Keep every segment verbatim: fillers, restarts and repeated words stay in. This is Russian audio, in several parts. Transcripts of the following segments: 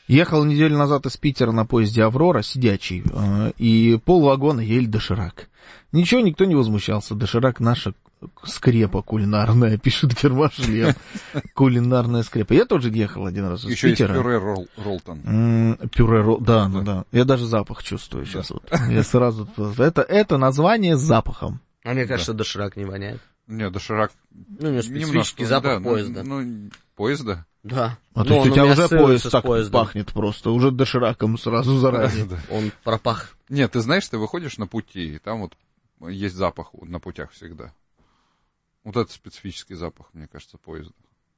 Ехал неделю назад из Питера на поезде «Аврора», сидячий, и полвагона ели доширак. Ничего, никто не возмущался. Доширак наша скрепа кулинарная, пишет Гермашлем. Кулинарная скрепа. Я тоже ехал один раз из Еще Питера. Еще есть пюре ролл, Ролтон. Пюре Ролтон, да, да, да. Я даже запах чувствую да. сейчас. Вот. Я сразу... Это, это название с запахом. А мне кажется, да. доширак не воняет. Нет, доширак... Ну, у него специфический запах да, поезда. Ну, ну, поезда? Да. А то есть у тебя уже поезд так поездом. пахнет просто, уже дошираком сразу заранее. Да, да. Он пропах. Нет, ты знаешь, ты выходишь на пути, и там вот есть запах на путях всегда. Вот это специфический запах, мне кажется, поезда.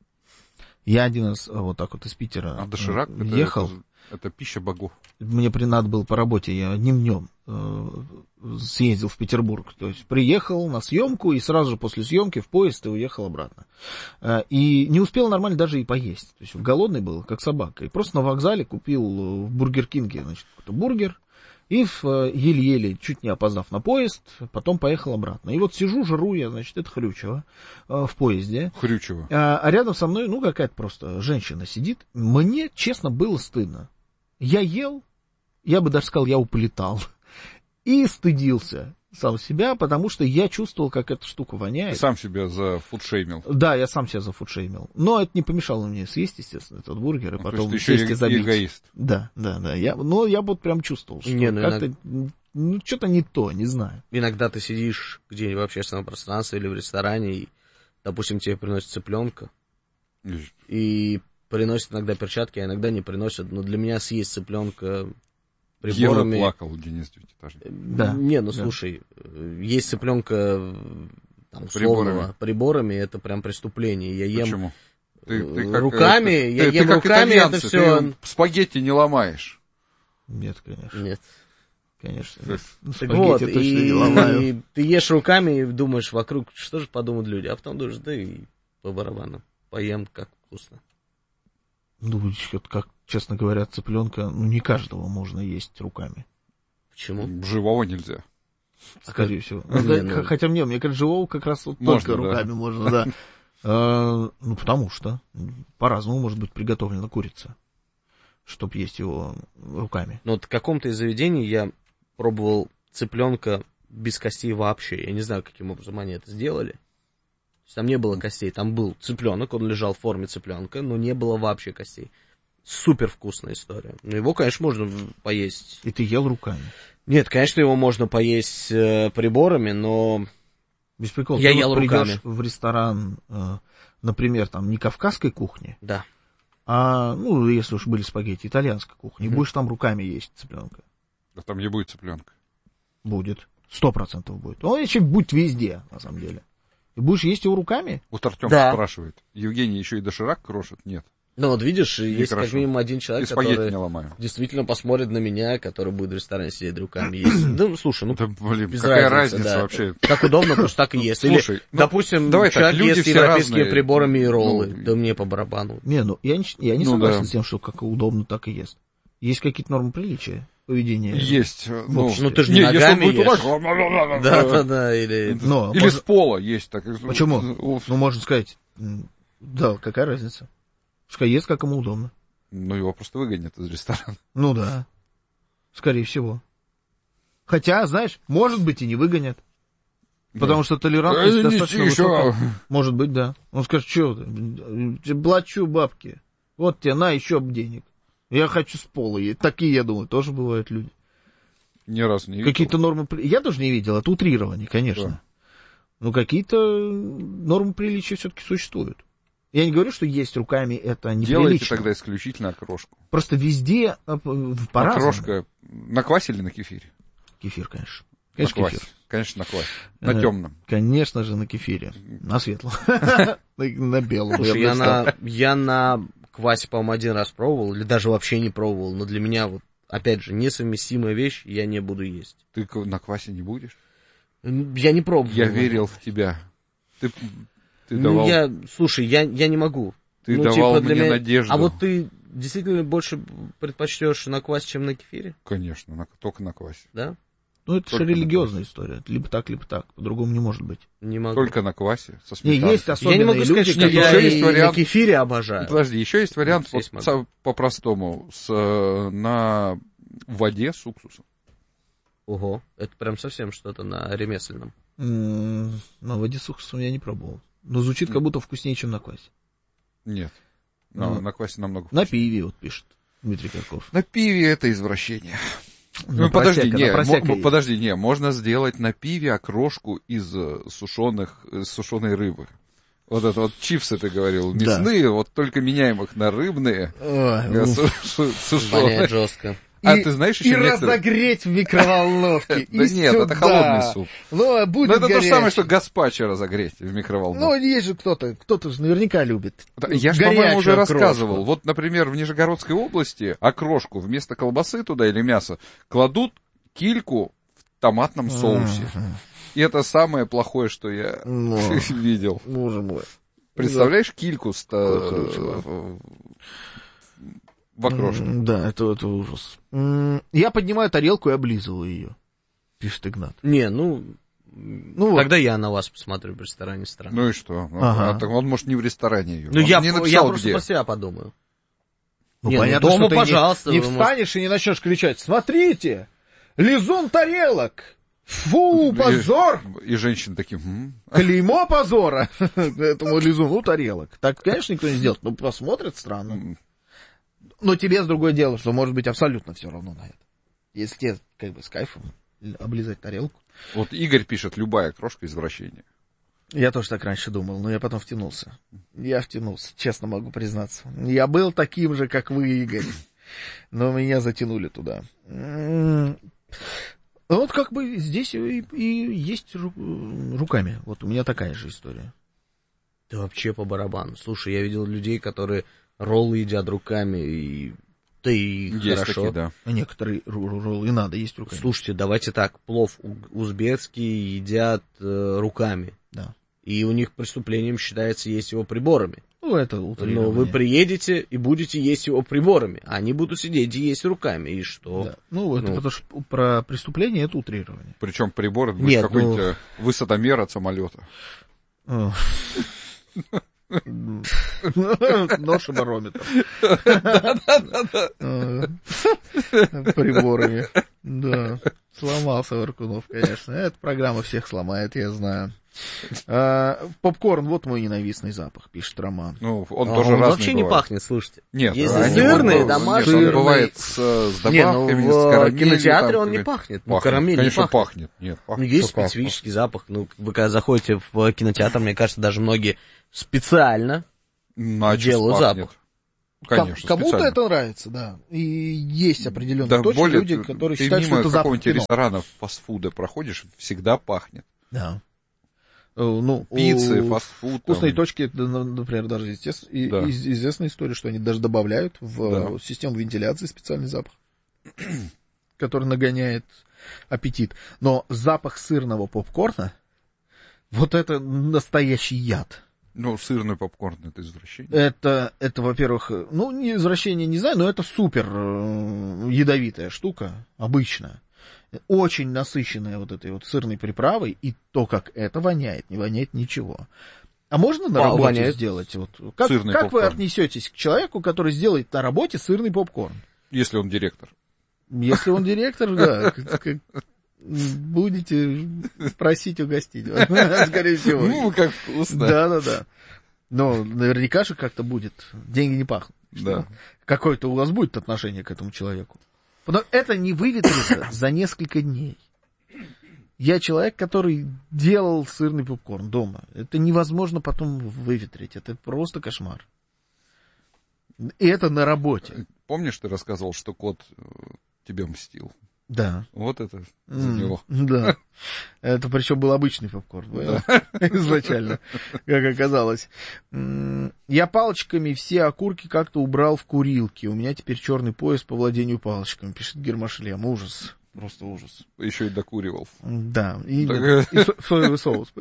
Я один раз вот так вот из Питера а доширак ехал. Это, это, это пища богов. Мне надо было по работе, я одним днем э, съездил в Петербург. То есть приехал на съемку и сразу же после съемки в поезд и уехал обратно. Э, и не успел нормально даже и поесть. То есть голодный был, как собака. И просто на вокзале купил в Бургер Кинге, значит, какой-то бургер. И в, еле-еле, чуть не опоздав на поезд, потом поехал обратно. И вот сижу, жру я, значит, это Хрючево, э, в поезде. Хрючево. А, а рядом со мной, ну, какая-то просто женщина сидит. Мне, честно, было стыдно. Я ел, я бы даже сказал, я уплетал. И стыдился сам себя, потому что я чувствовал, как эта штука воняет. Ты сам себя зафудшеймил. Да, я сам себя зафудшеймил. Но это не помешало мне съесть, естественно, этот бургер, и ну, потом сесть и забить. Эгоист. Да, да, да. Я, но я вот прям чувствовал, что не, ну, как-то иногда... ну, что-то не то, не знаю. Иногда ты сидишь где-нибудь в общественном пространстве или в ресторане, и, допустим, тебе приносят цыпленка, и приносят иногда перчатки, а иногда не приносят. Но для меня съесть цыпленка приборами... Ел и плакал, Денис Девятиэтажник. Да. Не, ну да. слушай, есть цыпленка там, условного приборами. приборами, это прям преступление. Я ем Почему? Ты, ты как, руками, ты, я ты, ем ты как руками, итальянцы, это все... Ты спагетти не ломаешь. Нет, конечно. Нет. Конечно. Нет. Ну, Так вот, точно и, не ломаю. и ты ешь руками и думаешь вокруг, что же подумают люди, а потом думаешь, да и по барабану, поем, как вкусно. Ну, как, честно говоря, цыпленка, ну, не каждого можно есть руками. Почему? Живого нельзя. Скорее как... всего. Ну, не, ну... Хотя мне, мне кажется, живого как раз вот можно, только руками да. можно, да. А, ну, потому что по-разному может быть приготовлена курица, чтобы есть его руками. Ну, вот в каком-то из заведений я пробовал цыпленка без костей вообще. Я не знаю, каким образом они это сделали. То есть там не было костей, там был цыпленок, он лежал в форме цыпленка, но не было вообще костей. Супер вкусная история. Ну, его, конечно, можно поесть. И ты ел руками? Нет, конечно, его можно поесть э, приборами, но... Без прикола. Я ты ел вот руками. Придешь в ресторан, э, например, там, не кавказской кухни, да. а, ну, если уж были спагетти, итальянской кухни, Mm-hmm. будешь там руками есть цыпленка. Да там не будет цыпленка. Будет. Сто процентов будет. Он еще будет везде, на самом деле. И будешь есть его руками? Вот Артем да. спрашивает. Евгений еще и доширак крошит? Нет. Ну, вот видишь, не есть хорошо. как минимум один человек, и спагетти который не ломаю. действительно посмотрит на меня, который будет в ресторане сидеть руками есть. Да, слушай, ну, да, блин, без какая разницы, разница да. вообще? Как удобно, просто так и есть. Слушай, Или, ну, допустим, давай так, человек люди ест все европейские разные. приборами и роллы. Ну, да мне по барабану. Не, ну, я не, я не ну, согласен да. с тем, что как удобно, так и ест. Есть какие-то нормы приличия поведения. Есть. Ну, ну ты же не, не ногами если он ешь. будет так... Да, да, да, или... Но, или может... с пола есть. Так... Почему? Ну, можно сказать, да, какая разница? Пускай ест, как ему удобно. Ну, его просто выгонят из ресторана. Ну да, скорее всего. Хотя, знаешь, может быть и не выгонят. Потому да. что толерантность да, достаточно высокая. Может быть, да. Он скажет, что ты, плачу бабки. Вот тебе, на, еще денег. Я хочу с пола есть. Такие, я думаю, тоже бывают люди. Ни разу не видел. Какие-то нормы... Я тоже не видел, это утрирование, конечно. Да. Но какие-то нормы приличия все-таки существуют. Я не говорю, что есть руками это неприлично. Делайте тогда исключительно окрошку. Просто везде по-разному. Окрошка на квасе или на кефире? Кефир, конечно. Конечно, на квасе. Кефир. Конечно, на квасе. На э, темном. Конечно же, на кефире. На светлом. На белом. Слушай, я на, я на квасе, по-моему, один раз пробовал, или даже вообще не пробовал, но для меня, вот, опять же, несовместимая вещь, я не буду есть. Ты на квасе не будешь? Я не пробовал. Я верил в тебя. Ты... Ты ну, давал... я, слушай, я, я не могу. Ты ну, давал типа, для мне меня... надежду. А вот ты действительно больше предпочтешь на квасе, чем на кефире? Конечно, на... только на квасе. Да? Ну, это же религиозная история. Либо так, либо так. По-другому не может быть. Не могу. Только на квасе, со Не, сметаной. есть особенные Я не могу сказать, люди, что которые... я Еще есть и вариант- на кефире обожаю. Подожди, еще есть вариант Ну, вот, здесь со- по-простому, с, э, на воде с уксусом. Ого, это прям совсем что-то на ремесленном. М, На воде с уксусом я не пробовал. Но звучит как будто вкуснее, чем на квасе. Нет, на, Ну, на квасе намного На вкуснее. пиве, вот пишет Дмитрий Карков. На пиве это извращение. На Ну, подожди, просека, не, на просека мо- есть. подожди, не, можно сделать на пиве окрошку из э, сушеных, из сушеной рыбы. Вот это вот чипсы, ты говорил, Да. мясные, вот только меняем их на рыбные, Ой, э, уф. су- су- сушеные. Воняет жестко. А И- ты знаешь И еще некоторые... разогреть в микроволновке. Да и нет, это сюда. холодный суп. Ну, а будет Ну, это то же горячий. самое, что гаспачо разогреть в Ну, микроволновке. есть же кто-то, кто-то же наверняка любит. Да, Я же, горячую по-моему, уже окрошку. рассказывал. Вот, например, в Нижегородской области окрошку вместо колбасы туда или мяса кладут кильку в томатном соусе. И это самое плохое, что я Ну, видел. боже мой. Представляешь кильку с Какой чувак. в окрошке? М, Да, это, это ужас. М, Я поднимаю тарелку и облизываю ее, пишет Игнат. Не, ну, Ну, тогда я на вас посмотрю в ресторане страны. Ну и что? Ну, Ага. а так он, может, не в ресторане ее. Ну, Он я, не я написал, просто где. про себя подумаю. Ну, Не, ну, понятно, дома, что ты не- пожалуйста, не, вы встанешь и не начнешь кричать: смотрите, лизун тарелок, фу, позор, И, и женщины такие... «М, клеймо позора этому лизуну тарелок. Так, конечно, никто не сделает, но посмотрит странно. м». Но тебе с другое дело, что может быть абсолютно все равно на это. Если тебе как бы с кайфом облизать тарелку. Вот Игорь пишет, любая крошка извращение. Я тоже так раньше думал, но я потом втянулся. Я втянулся, честно могу признаться. Я был таким же, как вы, Игорь. Но меня затянули туда. М-м. Вот как бы здесь и, и есть ру- руками. Вот у меня такая же история. Да вообще по барабану. Слушай, я видел людей, которые роллы едят руками, и да и Есть хорошо. такие, да. А некоторые ру- ру- роллы надо есть руками. Слушайте, давайте так, плов у- узбекский едят э, руками. Да. И у них преступлением считается есть его приборами. Ну, это Но утрирование. вы приедете и будете есть его приборами. А они будут сидеть и есть руками. И что? Да. Ну, это Ну. потому что про преступление это утрирование. Причем прибор будет Нет, какой-то высотомер от самолета. Ношибарометр. Приборами. Да. Сломался Варкунов, конечно. Эта программа всех сломает, я знаю. А, попкорн, вот мой ненавистный запах, пишет Роман. Ну, он А, тоже он разный вообще не бывает. пахнет, слушайте. Нет, Если они сырный, могут- домашний, нет, он сырный. бывает с, с Не, ну добавками, в с карамелью. кинотеатре там, он не как- пахнет. Ну, Пахнет. карамель не Конечно, пахнет. пахнет. Нет, Ну, пахнет. есть Что пахнет? специфический запах. Ну, вы когда заходите в кинотеатр, мне кажется, даже многие специально Начос делают пахнет. запах. Конечно, Кому-то специально. это нравится, да. И есть определенные Да точки более, люди, которые ты считают, что мимо это запах какого-нибудь кино. ресторана фастфуда проходишь, всегда пахнет. Да. Э, Ну, Пиццы, у- фастфуд. Вкусные там. точки, да, на- например, даже естественно, и- Да. из- известная история, что они даже добавляют в Да. э, систему вентиляции специальный запах, который нагоняет аппетит. Но запах сырного попкорна, вот это настоящий яд. Ну, сырный попкорн — это извращение. Это, это, во-первых, э, ну, не извращение, не знаю, но это супер э, ядовитая штука, обычно. Очень насыщенная вот этой вот сырной приправой, и то, как это воняет, не воняет ничего. А можно на А, работе воняет. сделать? Вот, как Сырный как вы попкорн. отнесетесь к человеку, который сделает на работе сырный попкорн? Если он директор. Если он директор, да, как- как- будете просить угостить, скорее всего. Ну, как вкусно. Да, да, да. Но наверняка же как-то будет. Деньги не пахнут. Да. Какое-то у вас будет отношение к этому человеку. Но это не выветрится за несколько дней. Я человек, который делал сырный попкорн дома. Это невозможно потом выветрить. Это просто кошмар. И это на работе. Помнишь, ты рассказывал, что кот э, тебе мстил? Да. Вот это за М, него. Да. Это причем был обычный попкорн. понял? Изначально, как оказалось. М, Я палочками все окурки как-то убрал в курилке. У меня теперь черный пояс по владению палочками, пишет Гермошлем. Ужас. Просто ужас. Еще и докуривал. Да. И, Так- и со- соевый соус.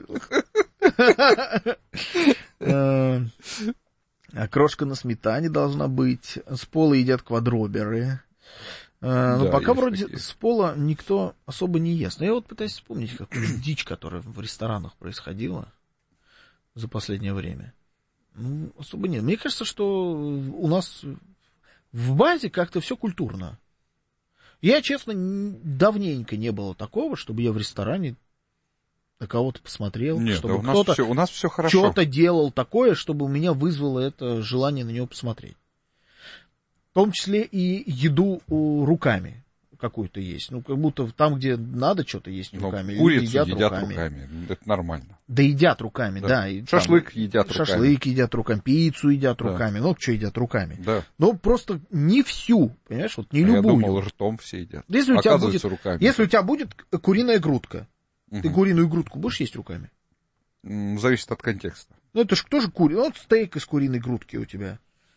Э, Окрошка на сметане должна быть. С пола едят квадроберы. А, но Да, пока есть вроде такие. с пола никто особо не ест. Но я вот пытаюсь вспомнить какую-нибудь дичь, которая в ресторанах происходила за последнее время. Ну, особо нет. Мне кажется, что у нас в базе как-то все культурно. Я, честно, н- давненько не было такого, чтобы я в ресторане на кого-то посмотрел, Нет, чтобы да, у нас кто-то все, у нас все хорошо. что-то делал такое, чтобы у меня вызвало это желание на него посмотреть. В том числе и еду у, руками какую-то есть. Ну, как будто там, где надо что-то есть Но руками, люди курицу едят, едят, руками. руками. Это нормально. Да едят руками, да. Да. и Шашлык там, едят руками. Шашлык едят руками, пиццу едят Да. руками. Ну, что едят руками. Да. Ну, просто не всю, понимаешь, вот не А я любую. думал, ртом все едят. Если у тебя будет, Оказывается, руками. если у тебя будет куриная грудка, ты Мгм. куриную грудку будешь есть руками? М, Зависит от контекста. Ну, это же тоже куриная. Вот стейк из куриной грудки у тебя.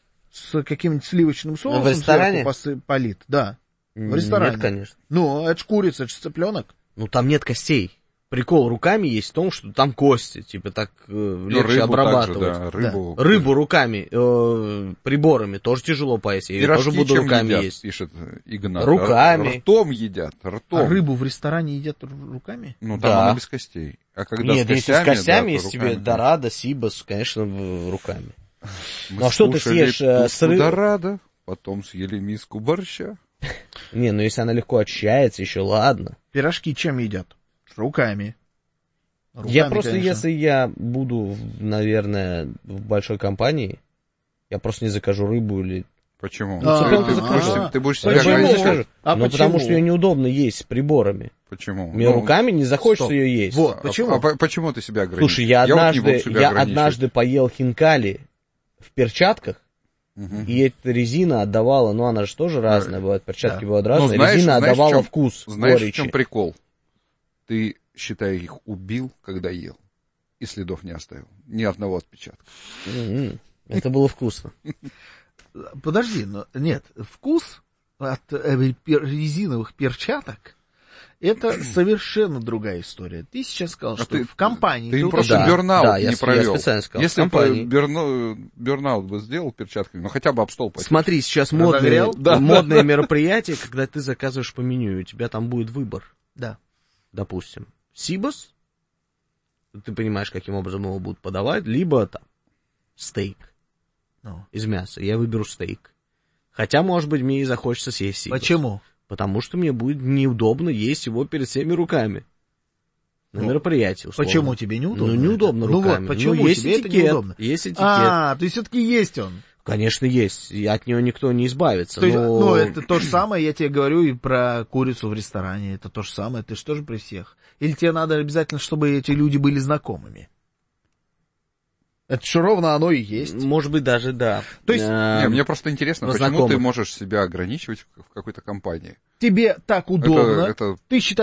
С каким-нибудь сливочным соусом в ресторане? сверху посы- полит. Да. В ресторане. Нет, конечно. Ну, это ж курица, это ж цыпленок. Ну, там нет костей. Прикол руками есть в том, что там кости, типа так э, Ну, легче рыбу обрабатывать. также, да, рыбу. Рыбу руками, э, приборами тоже тяжело поесть. Я её Пирожки тоже буду чем руками едят, есть. пишет Игнат. Руками. Ртом едят, ртом. А рыбу в ресторане едят р- руками? Ну, там Да. она без костей. А когда Нет, с если костями, с костями, да, то если тебе руками. дорадо, сибас, конечно, в- руками. Мы Ну, а что ты скушали съешь, э, с тушку ры- дорадо, потом съели миску борща. Не, ну если она легко очищается, еще ладно. Пирожки чем едят? Руками. Руками, я просто, конечно. если я буду, наверное, в большой компании, я просто не закажу рыбу или... Почему? А, ты, а, ты будешь, а, себе- ты будешь Почему? себя Рыбу я не ограничивать? закажу. А ну, почему? потому что ее неудобно есть с приборами. Почему? Мне Ну, руками не захочется стоп. ее есть. Вот. а- Почему? А, по- почему ты себя ограничиваешь? Слушай, я вот не однажды, буду себя я ограничивать. однажды поел хинкали в перчатках, Мгм. и эта резина отдавала, ну она же тоже разная, бывает, перчатки Да. бывают Ну, разные, знаешь- резина знаешь, в отдавала чем- вкус Знаешь, в горечи. чем прикол? Ты, считай, их убил, когда ел, и следов не оставил. Ни одного отпечатка. М-м, Это было вкусно. Подожди, но нет, вкус от э, пер- резиновых перчаток это совершенно другая история. Ты сейчас сказал, А что ты- в компании... Ты им вот просто Да, бернаут да, я не с- я провел. специально сказал, Если в компании. бы берно- бернаут бы сделал перчатками, ну хотя бы об стол потер. Смотри, сейчас модные, Разогрел? Да. модное мероприятие, когда ты заказываешь по меню, и у тебя там будет выбор. Да. Допустим, сибас, ты понимаешь, каким образом его будут подавать, либо там стейк Ну. из мяса. Я выберу стейк. Хотя, может быть, мне и захочется съесть сибас. Почему? Потому что мне будет неудобно есть его перед всеми руками. На Ну, мероприятии, условно. Почему тебе неудобно? Ну, неудобно это? руками. Ну вот, почему Ну, есть тебе это этикет, неудобно? есть этикет. А, то есть все-таки есть он. Конечно, есть. И от него никто не избавится. То есть, но... ну, это то же самое, я тебе говорю и про курицу в ресторане. Это то же самое, ты же тоже при всех. Или тебе надо обязательно, чтобы эти люди были знакомыми? Это же ровно оно и есть. Может быть, даже да. То есть- Э, Не, мне просто интересно, на почему знакомых. ты можешь себя ограничивать в в какой-то компании? Тебе так удобно, Это, это ты считаешь,